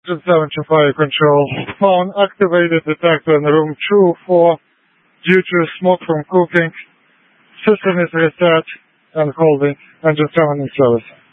Engine 7 to fire control. Phone activated, detector in room 2-4 due to smoke from cooking. System is reset and holding. Engine 7 in service.